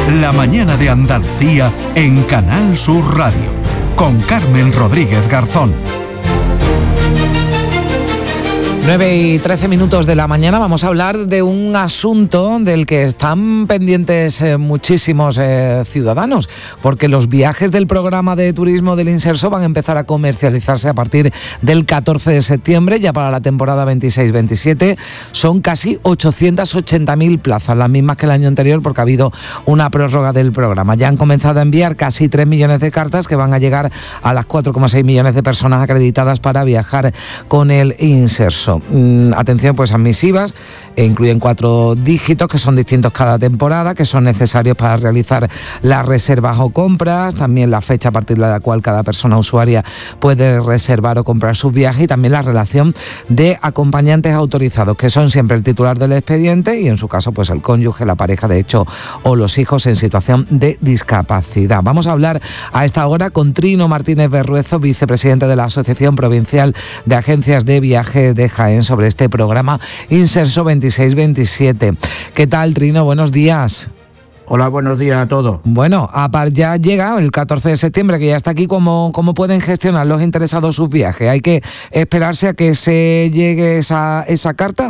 La mañana de Andalucía en Canal Sur Radio, con Carmen Rodríguez Garzón. 9:13 de la mañana. Vamos a hablar de un asunto del que están pendientes muchísimos ciudadanos, porque los viajes del programa de turismo del Inserso van a empezar a comercializarse a partir del 14 de septiembre, ya para la temporada 26-27. Son casi 880.000 plazas, las mismas que el año anterior, porque ha habido una prórroga del programa. Ya han comenzado a enviar casi 3 millones de cartas que van a llegar a las 4,6 millones de personas acreditadas para viajar con el Inserso. Atención pues a misivas, incluyen 4 dígitos que son distintos cada temporada, que son necesarios para realizar las reservas o compras, también la fecha a partir de la cual cada persona usuaria puede reservar o comprar sus viajes, y también la relación de acompañantes autorizados, que son siempre el titular del expediente y en su caso pues el cónyuge, la pareja de hecho o los hijos en situación de discapacidad. Vamos a hablar a esta hora con Trino Martínez Berruezo, vicepresidente de la Asociación Provincial de Agencias de Viaje de Jaén, sobre este programa Inserso 26-27. ¿Qué tal, Trino? Buenos días. Hola, buenos días a todos. Bueno, ya llega el 14 de septiembre, que ya está aquí. ¿Cómo pueden gestionar los interesados sus viajes? ¿Hay que esperarse a que se llegue esa carta?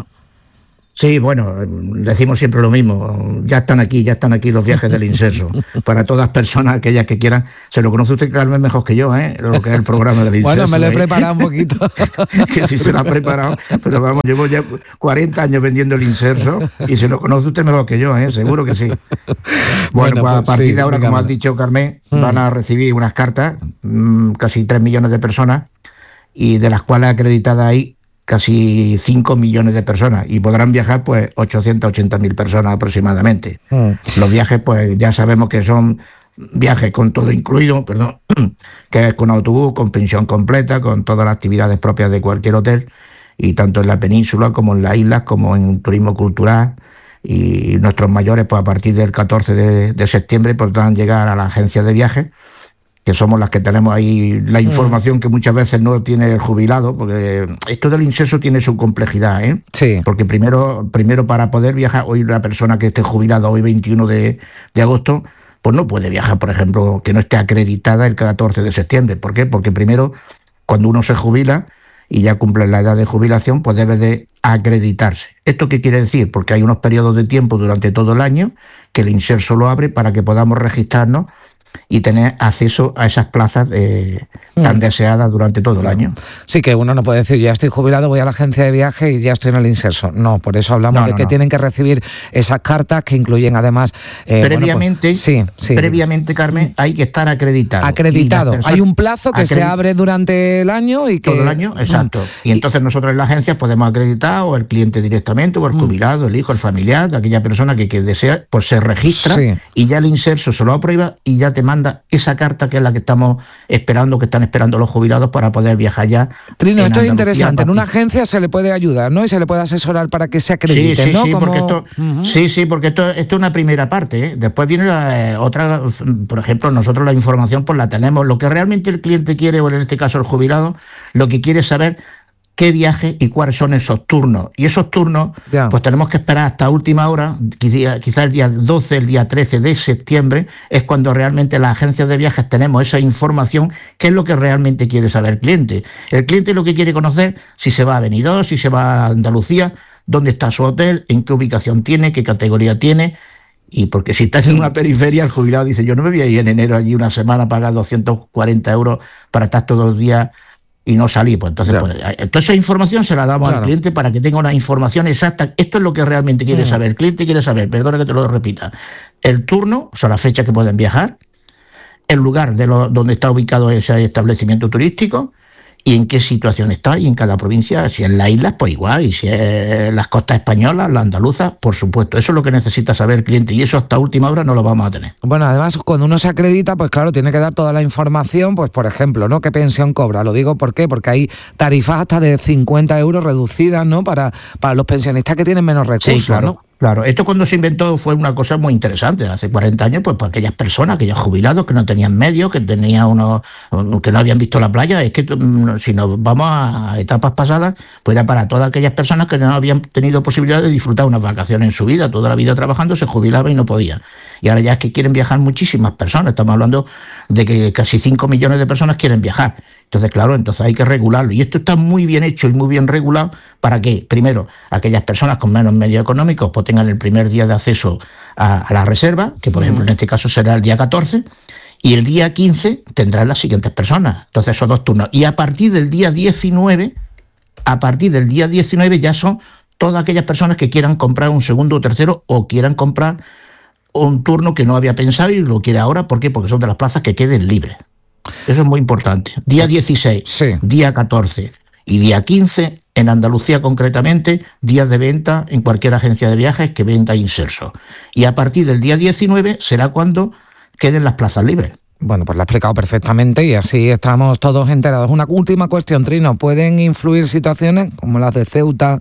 Sí, bueno, decimos siempre lo mismo, ya están aquí los viajes del Inserso. Para todas personas, aquellas que quieran. Se lo conoce usted, Carmen, mejor que yo, lo que es el programa del Inserso. Bueno, me lo he preparado un poquito. Que sí se lo ha preparado, pero vamos, llevo ya 40 años vendiendo el Inserso y se lo conoce usted mejor que yo, seguro que sí. Bueno, pues a partir de ahora, como has dicho, Carmen, van a recibir unas cartas, casi 3 millones de personas, y de las cuales acreditadas hay casi 5 millones de personas, y podrán viajar pues 880.000 personas aproximadamente. Los viajes pues ya sabemos que son viajes con todo incluido, que es con autobús, con pensión completa, con todas las actividades propias de cualquier hotel, y tanto en la península como en las islas, como en turismo cultural. Y nuestros mayores pues a partir del 14 de septiembre podrán llegar a la agencia de viajes, que somos las que tenemos ahí la información que muchas veces no tiene el jubilado, porque esto del Inserso tiene su complejidad, Sí. Porque primero para poder viajar, hoy la persona que esté jubilada hoy 21 de agosto, pues no puede viajar, por ejemplo, que no esté acreditada el 14 de septiembre. ¿Por qué? Porque primero, cuando uno se jubila y ya cumple la edad de jubilación, pues debe de acreditarse. ¿Esto qué quiere decir? Porque hay unos periodos de tiempo durante todo el año que el Inserso lo abre para que podamos registrarnos y tener acceso a esas plazas tan deseadas durante todo el año. Sí, que uno no puede decir, ya estoy jubilado, voy a la agencia de viaje y ya estoy en el Inserso. No, por eso hablamos de que tienen que recibir esas cartas que incluyen además... previamente, previamente, Carmen, hay que estar acreditado. Acreditado. Hay un plazo que se abre durante el año y que... Todo el año, exacto. Y entonces nosotros en la agencia podemos acreditar, o el cliente directamente, o el jubilado, el hijo, el familiar, de aquella persona que desea, pues se registra y ya el Inserso se lo aprueba y ya te manda esa carta, que es la que estamos esperando, que están esperando los jubilados para poder viajar ya. Trino, esto es interesante. En una agencia se le puede ayudar, ¿no? Y se le puede asesorar para que se acredite, ¿no? Porque esto es una primera parte, Después viene otra, por ejemplo, nosotros la información pues la tenemos. Lo que realmente el cliente quiere, o en este caso el jubilado, lo que quiere es saber qué viajes y cuáles son esos turnos. Y esos turnos, pues tenemos que esperar hasta última hora, quizás el día 12, el día 13 de septiembre, es cuando realmente las agencias de viajes tenemos esa información, que es lo que realmente quiere saber el cliente. El cliente lo que quiere conocer, si se va a Benidorm, si se va a Andalucía, dónde está su hotel, en qué ubicación tiene, qué categoría tiene. Y porque si estás en una periferia, el jubilado dice, yo no me voy a ir en enero allí una semana a pagar 240 euros para estar todos los días y no salir. Pues entonces, toda esa información se la damos al cliente para que tenga una información exacta. Esto es lo que realmente quiere saber. El cliente quiere saber, perdona que te lo repita, el turno, o sea, la fecha que pueden viajar, el lugar donde está ubicado ese establecimiento turístico, y en qué situación está, y en cada provincia, si en las islas, pues igual, y si es las costas españolas, las andaluzas, por supuesto. Eso es lo que necesita saber el cliente, y eso hasta última hora no lo vamos a tener. Bueno, además, cuando uno se acredita, pues claro, tiene que dar toda la información, pues por ejemplo, ¿no? ¿Qué pensión cobra? Lo digo, ¿por qué? Porque hay tarifas hasta de 50 euros reducidas, ¿no? Para los pensionistas que tienen menos recursos, sí, claro. ¿no? Claro, esto cuando se inventó fue una cosa muy interesante. Hace 40 años, pues para aquellas personas, aquellos jubilados que no tenían medios, que que no habían visto la playa, es que si nos vamos a etapas pasadas, pues era para todas aquellas personas que no habían tenido posibilidad de disfrutar unas vacaciones en su vida, toda la vida trabajando, se jubilaba y no podía. Y ahora ya es que quieren viajar muchísimas personas. Estamos hablando de que casi 5 millones de personas quieren viajar. Entonces, claro, entonces hay que regularlo. Y esto está muy bien hecho y muy bien regulado para que, primero, aquellas personas con menos medios económicos pues tengan el primer día de acceso a la reserva, que por ejemplo en este caso será el día 14, y el día 15 tendrán las siguientes personas. Entonces, esos 2 turnos. Y a partir del día 19 ya son todas aquellas personas que quieran comprar un segundo o tercero o quieran comprar un turno que no había pensado y lo quiere ahora. ¿Por qué? Porque son de las plazas que queden libres. Eso es muy importante. Día 16, sí. Día 14 y día 15, en Andalucía concretamente, días de venta en cualquier agencia de viajes que venda Inserso. Y a partir del día 19 será cuando queden las plazas libres. Bueno, pues lo ha explicado perfectamente y así estamos todos enterados. Una última cuestión, Trino. ¿Pueden influir situaciones como las de Ceuta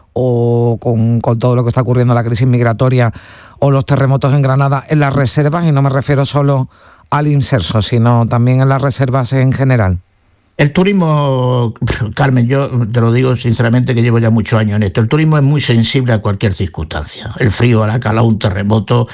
o con todo lo que está ocurriendo, la crisis migratoria o los terremotos en Granada, en las reservas? Y no me refiero solo al Inserso, sino también en las reservas en general. El turismo, Carmen, yo te lo digo sinceramente que llevo ya muchos años en esto, el turismo es muy sensible a cualquier circunstancia, el frío, la calor, un terremoto,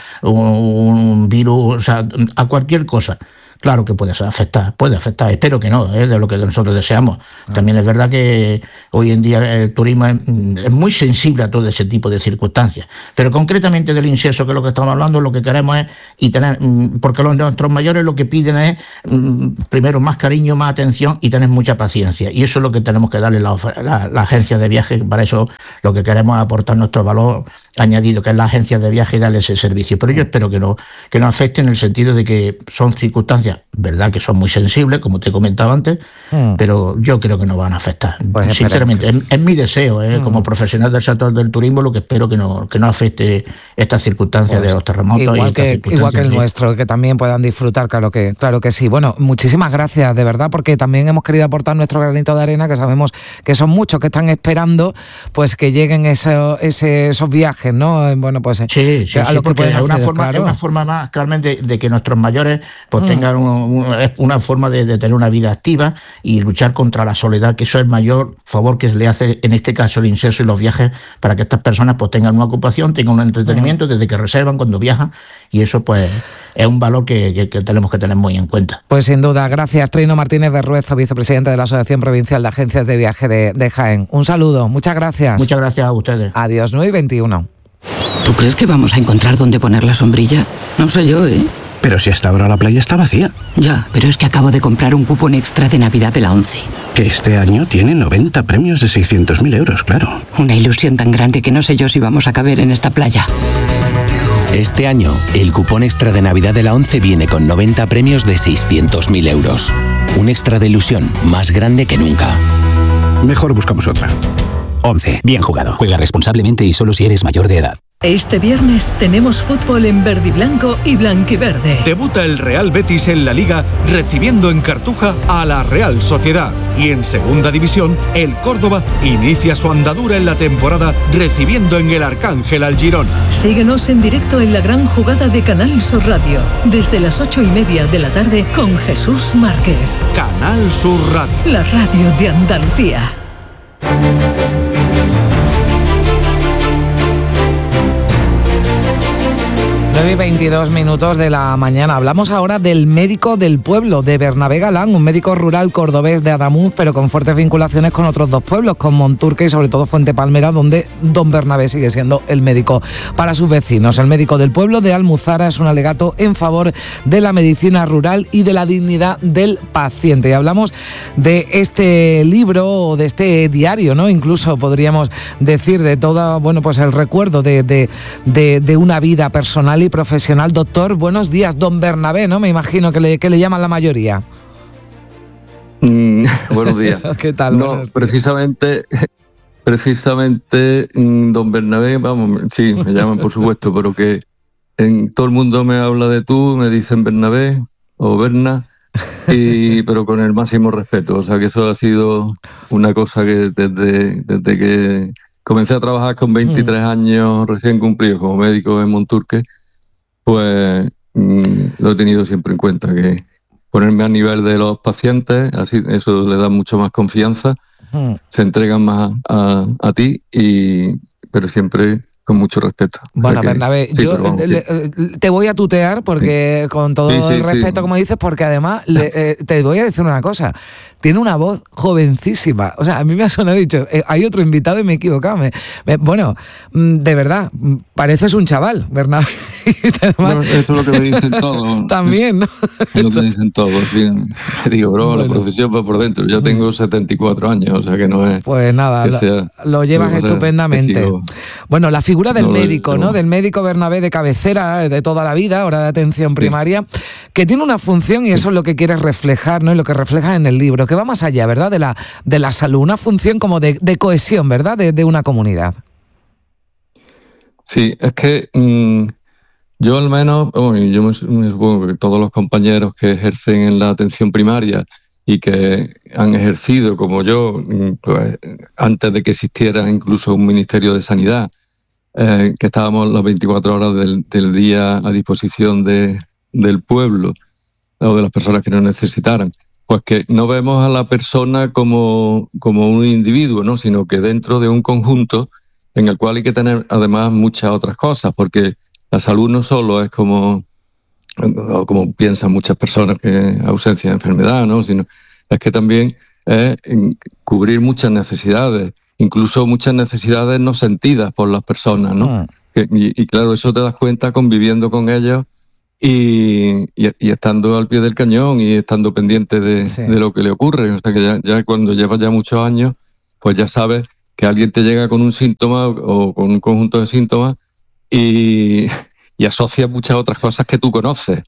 un virus, o sea, a cualquier cosa. Claro que puede afectar, espero que no, de lo que nosotros deseamos. También es verdad que hoy en día el turismo es muy sensible a todo ese tipo de circunstancias. Pero concretamente del Inserso, que es lo que estamos hablando, lo que queremos es, y tener, porque nuestros mayores lo que piden es, primero, más cariño, más atención y tener mucha paciencia. Y eso es lo que tenemos que darle la agencia de viajes. Para eso lo que queremos es aportar nuestro valor añadido, que es la agencia de viajes, y darle ese servicio. Pero yo espero que no afecte, en el sentido de que son circunstancias, verdad que son muy sensibles, como te he comentado antes, pero yo creo que no van a afectar. Pues sinceramente, es mi deseo, como profesional del sector del turismo, lo que espero que no afecte estas circunstancias, pues, de los terremotos. Igual que el nuestro, que también puedan disfrutar, claro que sí. Bueno, muchísimas gracias, de verdad, porque también hemos querido aportar nuestro granito de arena, que sabemos que son muchos que están esperando pues que lleguen esos viajes, ¿no? Bueno, pues sí, a lo que pueden acceder, es una forma más, Carmen, de que nuestros mayores pues tengan una forma de tener una vida activa y luchar contra la soledad, que eso es el mayor favor que le hace en este caso el Inserso y los viajes, para que estas personas pues tengan una ocupación, tengan un entretenimiento desde que reservan, cuando viajan, y eso pues es un valor que tenemos que tener muy en cuenta. Pues sin duda, gracias Trino Martínez Berruezo, vicepresidente de la Asociación Provincial de Agencias de Viaje de Jaén. Un saludo, muchas gracias. Muchas gracias a ustedes. Adiós, 9:21. ¿Tú crees que vamos a encontrar dónde poner la sombrilla? No sé yo, ¿eh? Pero si hasta ahora la playa está vacía. Ya, pero es que acabo de comprar un cupón extra de Navidad de la ONCE. Que este año tiene 90 premios de 600.000 euros, claro. Una ilusión tan grande que no sé yo si vamos a caber en esta playa. Este año, el cupón extra de Navidad de la ONCE viene con 90 premios de 600.000 euros. Un extra de ilusión más grande que nunca. Mejor buscamos otra. ONCE. Bien jugado. Juega responsablemente y solo si eres mayor de edad. Este viernes tenemos fútbol en verde y blanco y blanquiverde. Debuta el Real Betis en la Liga, recibiendo en Cartuja a la Real Sociedad. Y en Segunda División, el Córdoba inicia su andadura en la temporada, recibiendo en el Arcángel al Girona. Síguenos en directo en la gran jugada de Canal Sur Radio, desde las 8:30 de la tarde, con Jesús Márquez. Canal Sur Radio. La radio de Andalucía. 9:22 de la mañana. Hablamos ahora del médico del pueblo, de Bernabé Galán, un médico rural cordobés de Adamuz, pero con fuertes vinculaciones con otros dos pueblos, con Monturque y sobre todo Fuente Palmera, donde don Bernabé sigue siendo el médico para sus vecinos. El médico del pueblo de Almuzara es un alegato en favor de la medicina rural y de la dignidad del paciente. Y hablamos de este libro o de este diario, ¿no? Incluso podríamos decir de todo, bueno, pues el recuerdo de una vida personal y profesional. Doctor, buenos días, don Bernabé, ¿no? Me imagino que le llaman la mayoría. Buenos días. ¿Qué tal? No, precisamente don Bernabé, vamos, sí, me llaman por supuesto, pero que en todo el mundo me habla de tú, me dicen Bernabé o Berna, pero con el máximo respeto. O sea que eso ha sido una cosa que desde que comencé a trabajar con 23 años recién cumplidos como médico en Monturque, pues lo he tenido siempre en cuenta, que ponerme a nivel de los pacientes, así eso le da mucho más confianza, se entregan más a ti, pero siempre con mucho respeto. Bueno, Bernabé, sí, yo te voy a tutear porque con todo el respeto, como dices, porque además te voy a decir una cosa. Tiene una voz jovencísima. O sea, a mí me ha sonado, dicho, hay otro invitado y me he equivocado. Bueno, de verdad, pareces un chaval, Bernabé. No, eso es lo que me dicen todos. También, ¿no? Es lo que dicen todos. Te digo, bro, bueno, la profesión va por dentro. Yo tengo 74 años, o sea que no es... Pues nada, lo llevas estupendamente. Bueno, la figura del médico, ¿no? Del médico Bernabé de cabecera de toda la vida, hora de atención primaria, que tiene una función y eso es lo que quieres reflejar, ¿no? Y lo que reflejas en el libro, que va más allá, ¿verdad? De la salud, una función como de cohesión, ¿verdad? De una comunidad. Sí, es que yo al menos, yo me supongo que todos los compañeros que ejercen en la atención primaria y que han ejercido como yo, pues, antes de que existiera incluso un Ministerio de Sanidad, que estábamos las 24 horas del día a disposición del pueblo o de las personas que nos necesitaran, pues que no vemos a la persona como un individuo, ¿no? Sino que dentro de un conjunto en el cual hay que tener además muchas otras cosas, porque la salud no solo es como piensan muchas personas, que ausencia de enfermedad, ¿no? Sino es que también es cubrir muchas necesidades, incluso muchas necesidades no sentidas por las personas, ¿no? Y claro, eso te das cuenta conviviendo con ellos y estando al pie del cañón y estando pendiente de lo que le ocurre. O sea que ya cuando llevas ya muchos años, pues ya sabes que alguien te llega con un síntoma o con un conjunto de síntomas y asocia muchas otras cosas que tú conoces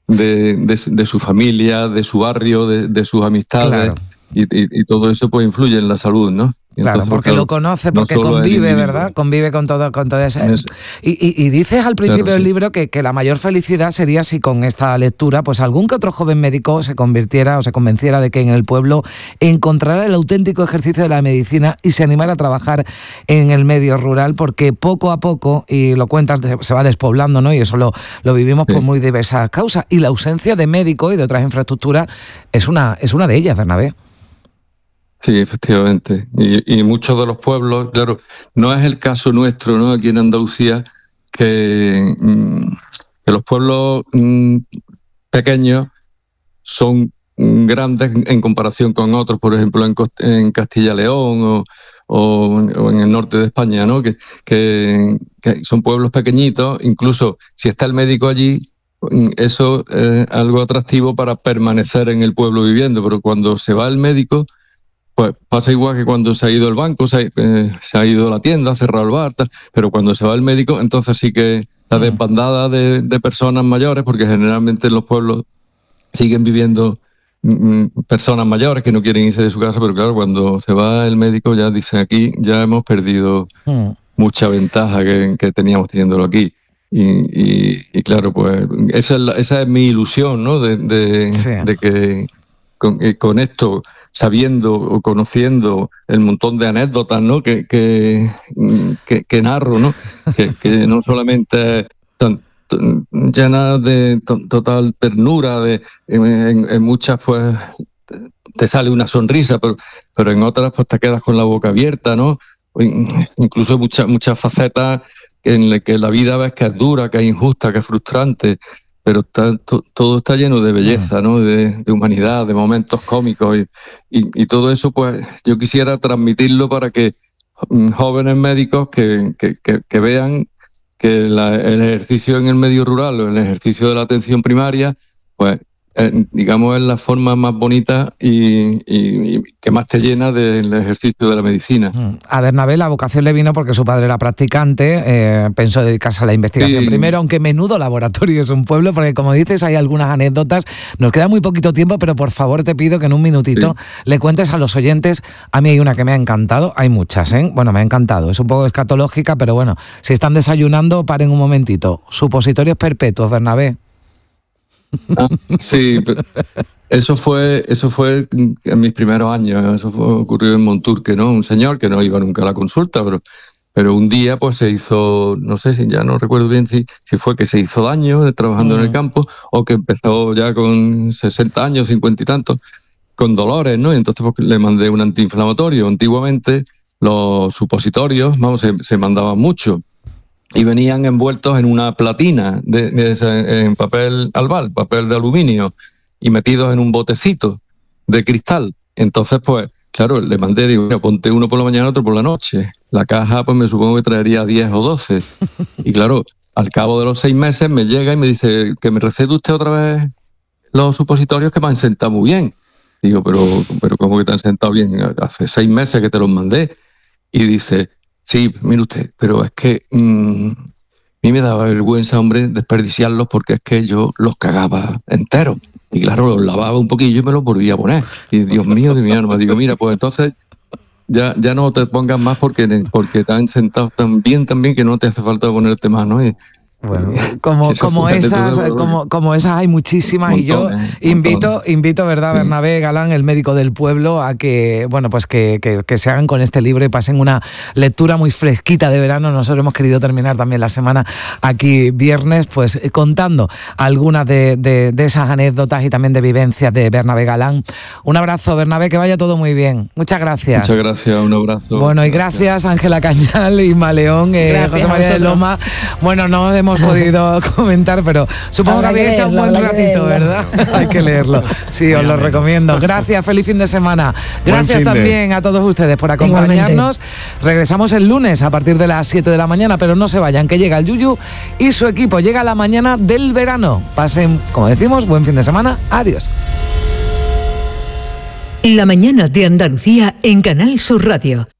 de su familia, de su barrio, de sus amistades. Claro. Y todo eso pues influye en la salud, ¿no? Claro, entonces, porque lo conoce, porque no convive, ¿verdad? Convive con todo eso. Y dices al principio del libro que la mayor felicidad sería si con esta lectura pues algún que otro joven médico se convirtiera o se convenciera de que en el pueblo encontrara el auténtico ejercicio de la medicina y se animara a trabajar en el medio rural, porque poco a poco, y lo cuentas, se va despoblando, ¿no? Y eso lo vivimos por muy diversas causas. Y la ausencia de médicos y de otras infraestructuras es una de ellas, Bernabé. Sí, efectivamente. Y muchos de los pueblos, claro, no es el caso nuestro, ¿no? Aquí en Andalucía, que los pueblos pequeños son grandes en comparación con otros, por ejemplo, en Castilla y León o en el norte de España, ¿no? Que son pueblos pequeñitos, incluso si está el médico allí, eso es algo atractivo para permanecer en el pueblo viviendo, pero cuando se va el médico, pues pasa igual que cuando se ha ido el banco, se ha ido la tienda, ha cerrado el bar, tal, pero cuando se va el médico, entonces sí que la desbandada de personas mayores, porque generalmente en los pueblos siguen viviendo personas mayores que no quieren irse de su casa, pero claro, cuando se va el médico ya dicen aquí, ya hemos perdido mucha ventaja que teníamos teniéndolo aquí. Y claro, pues esa es mi ilusión, ¿no? De que con esto, sabiendo o conociendo el montón de anécdotas, ¿no? que narro, ¿no? Que no solamente están llenas de total ternura, en muchas pues te sale una sonrisa, pero en otras pues te quedas con la boca abierta, ¿no? Incluso muchas facetas en las que la vida ves que es dura, que es injusta, que es frustrante, pero todo está lleno de belleza, ¿no? De humanidad, de momentos cómicos y todo eso, pues yo quisiera transmitirlo para que jóvenes médicos que vean que el ejercicio en el medio rural o el ejercicio de la atención primaria, pues digamos es la forma más bonita y que más te llena del ejercicio de la medicina. A Bernabé la vocación le vino porque su padre era practicante, pensó dedicarse a la investigación primero, aunque menudo laboratorio es un pueblo, porque como dices hay algunas anécdotas, nos queda muy poquito tiempo, pero por favor te pido que en un minutito le cuentes a los oyentes. A mí hay una que me ha encantado, hay muchas, bueno, me ha encantado, es un poco escatológica, pero bueno, si están desayunando, paren un momentito. Supositorios perpetuos, Bernabé. Sí, eso fue en mis primeros años. Eso ocurrió en Monturque, ¿no? Un señor que no iba nunca a la consulta, pero un día pues se hizo, no sé si ya no recuerdo bien si fue que se hizo daño trabajando en el campo o que empezó ya con 60 años, 50 y tantos, con dolores, ¿no? Y entonces pues, le mandé un antiinflamatorio. Antiguamente los supositorios, se mandaban mucho. y venían envueltos en una platina en papel albal, papel de aluminio, y metidos en un botecito de cristal. Entonces, pues, claro, le mandé, digo, mira, ponte uno por la mañana, otro por la noche. La caja, pues me supongo que traería 10 o 12. Y claro, al cabo de los 6 meses me llega y me dice que me recete usted otra vez los supositorios que me han sentado muy bien. Digo, pero ¿cómo que te han sentado bien? Hace 6 meses que te los mandé. Y dice, sí, mire usted, pero es que a mí me daba vergüenza, hombre, desperdiciarlos porque es que yo los cagaba enteros. Y claro, los lavaba un poquillo y me los volvía a poner. Y Dios mío, de mi alma, digo, mira, pues entonces ya no te pongas más porque te han sentado tan bien que no te hace falta ponerte más, ¿no? Bueno, como esas hay muchísimas, y yo invito, ¿verdad, Bernabé Galán, el médico del pueblo, a que, bueno, pues que se hagan con este libro y pasen una lectura muy fresquita de verano. Nosotros hemos querido terminar también la semana aquí viernes, pues contando algunas de esas anécdotas y también de vivencias de Bernabé Galán. Un abrazo, Bernabé, que vaya todo muy bien. Muchas gracias. Muchas gracias, un abrazo. Bueno, y gracias Ángela Cañal, Isma León, José María de Loma. Bueno, no hemos podido comentar, pero supongo que habéis echado un buen ratito, ¿verdad? Hay que leerlo. Sí, os lo recomiendo. Gracias, feliz fin de semana. Gracias también a todos ustedes por acompañarnos. Regresamos el lunes a partir de las 7 de la mañana, pero no se vayan, que llega el Yuyu y su equipo. Llega la mañana del verano. Pasen, como decimos, buen fin de semana. Adiós. La mañana de Andalucía en Canal Sur Radio.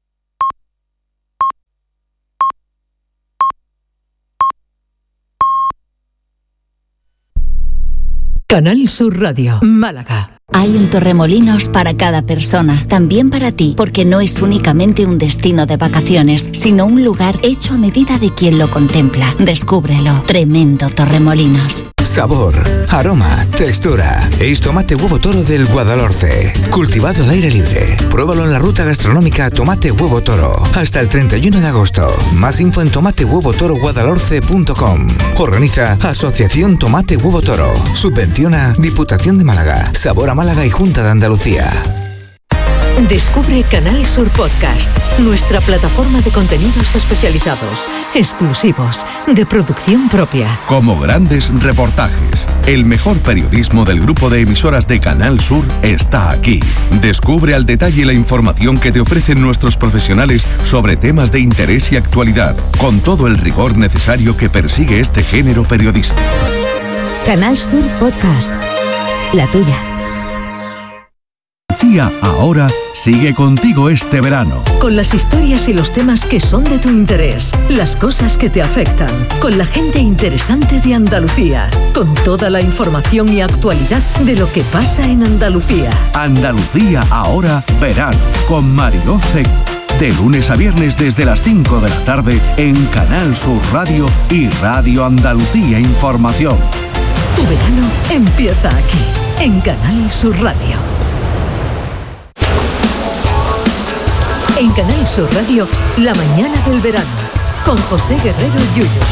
Canal Sur Radio, Málaga. Hay un Torremolinos para cada persona, también para ti, porque no es únicamente un destino de vacaciones, sino un lugar hecho a medida de quien lo contempla. Descúbrelo. Tremendo Torremolinos. Sabor, aroma, textura. Es tomate huevo toro del Guadalhorce. Cultivado al aire libre. Pruébalo en la ruta gastronómica Tomate Huevo Toro. Hasta el 31 de agosto. Más info en tomatehuevotoroguadalhorce.com. Organiza Asociación Tomate Huevo Toro. Subvenciona Diputación de Málaga. Sabor a Málaga y Junta de Andalucía. Descubre Canal Sur Podcast, nuestra plataforma de contenidos especializados, exclusivos, de producción propia. Como grandes reportajes, el mejor periodismo del grupo de emisoras de Canal Sur está aquí. Descubre al detalle la información que te ofrecen nuestros profesionales sobre temas de interés y actualidad, con todo el rigor necesario que persigue este género periodístico. Canal Sur Podcast, la tuya. Andalucía ahora sigue contigo este verano. Con las historias y los temas que son de tu interés, las cosas que te afectan, con la gente interesante de Andalucía, con toda la información y actualidad de lo que pasa en Andalucía. Andalucía ahora verano, con Mariló Seco. De lunes a viernes desde las 5 de la tarde en Canal Sur Radio y Radio Andalucía Información. Tu verano empieza aquí, en Canal Sur Radio. En Canal Sur Radio, la mañana del verano, con José Guerrero Yuyu.